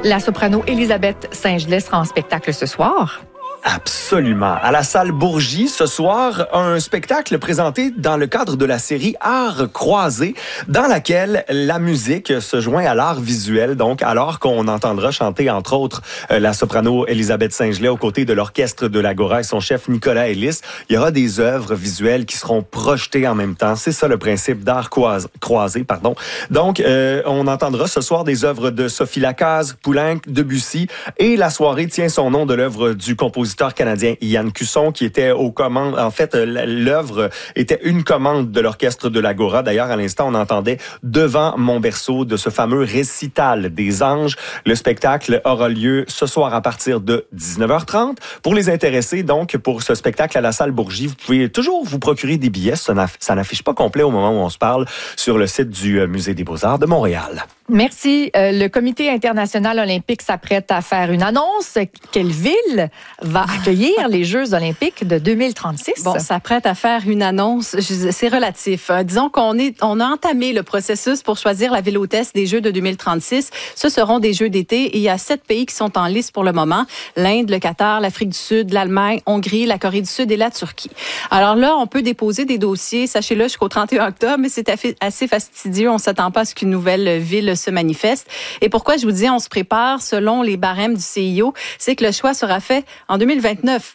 La soprano Elisabeth Saint-Gelais sera en spectacle ce soir. Absolument. À la salle Bourgie, ce soir, un spectacle présenté dans le cadre de la série Arts croisés, dans laquelle la musique se joint à l'art visuel. Donc, alors qu'on entendra chanter, entre autres, la soprano Elisabeth Saint-Gelais aux côtés de l'orchestre de l'Agora et son chef Nicolas Ellis, il y aura des œuvres visuelles qui seront projetées en même temps. C'est ça le principe d'art croisé, pardon. Donc, on entendra ce soir des œuvres de Sophie Lacaze, Poulenc, Debussy, et la soirée tient son nom de l'œuvre du compositeur canadien Yann Cusson, qui était aux commandes. En fait, l'œuvre était une commande de l'orchestre de l'Agora. D'ailleurs, à l'instant, on entendait Devant mon berceau de ce fameux récital des anges. Le spectacle aura lieu ce soir à partir de 19h30. Pour les intéressés, donc, pour ce spectacle à la salle Bourgie, vous pouvez toujours vous procurer des billets. Ça n'affiche pas complet au moment où on se parle sur le site du Musée des Beaux-Arts de Montréal. Merci. Le Comité international olympique s'apprête à faire une annonce. Quelle ville va accueillir les Jeux olympiques de 2036? Bon, s'apprête à faire une annonce, c'est relatif. Disons qu'on a entamé le processus pour choisir la ville hôtesse des Jeux de 2036. Ce seront des Jeux d'été et il y a 7 pays qui sont en liste pour le moment. L'Inde, le Qatar, l'Afrique du Sud, l'Allemagne, Hongrie, la Corée du Sud et la Turquie. Alors là, on peut déposer des dossiers, sachez-le, jusqu'au 31 octobre, mais c'est assez fastidieux. On ne s'attend pas à ce qu'une nouvelle ville se manifeste. Et pourquoi je vous dis on se prépare selon les barèmes du CIO, c'est que le choix sera fait en 2029.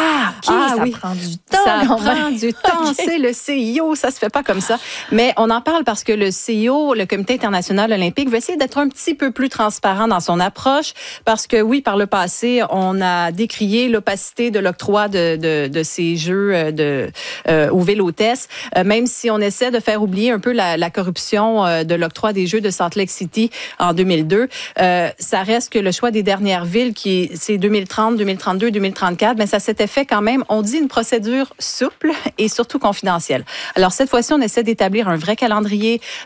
Ça prend du temps. Ça prend du temps. Okay. C'est le CIO, ça se fait pas comme ça. Mais on en parle parce que le CIO, le Comité international olympique, veut essayer d'être un petit peu plus transparent dans son approche parce que oui, par le passé, on a décrié l'opacité de l'octroi de ces Jeux aux villes hôtesses, même si on essaie de faire oublier un peu la corruption de l'octroi des Jeux de Salt Lake City en 2002. Ça reste que le choix des dernières villes, c'est 2030, 2032, 2034, mais ça s'était fait quand même, on dit une procédure souple et surtout confidentielle. Alors cette fois-ci, on essaie d'établir un vrai calendrier